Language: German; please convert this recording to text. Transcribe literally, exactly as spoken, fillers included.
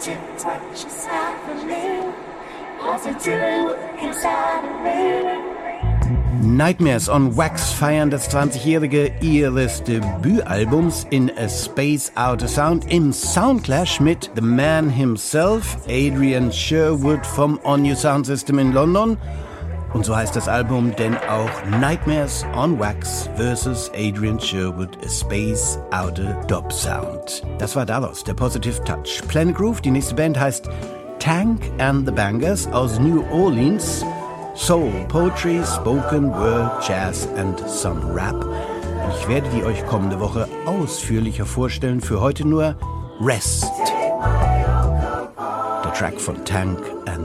positive touch inside of me. Positively work inside of me. Nightmares on Wax feiern das zwanzigjährige ihres Debütalbums In a Space Out of Sound im Soundclash mit The Man himself, Adrian Sherwood vom On Your Sound System in London. Und so heißt das Album denn auch Nightmares on Wax versus Adrian Sherwood, A Space Out of Dub Sound. Das war daraus der Positive Touch. Planet Groove, die nächste Band heißt Tank and the Bangers aus New Orleans. Soul, Poetry, Spoken Word, Jazz and some Rap. Und ich werde die euch kommende Woche ausführlicher vorstellen. Für heute nur Rest. Der Track von Tank and